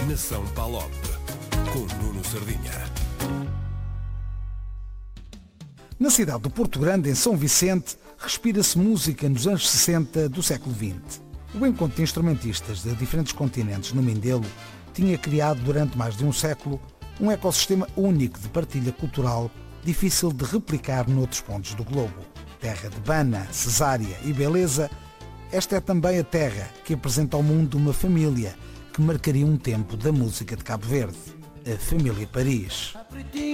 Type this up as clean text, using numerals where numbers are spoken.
Nação Palop, com Nuno Sardinha. Na cidade do Porto Grande, em São Vicente, respira-se música nos anos 60 do século XX. O encontro de instrumentistas de diferentes continentes no Mindelo tinha criado durante mais de um século um ecossistema único de partilha cultural difícil de replicar noutros pontos do globo. Terra de bana, cesárea e beleza, esta é também a terra que apresenta ao mundo uma família que marcaria um tempo da música de Cabo Verde, a família Paris.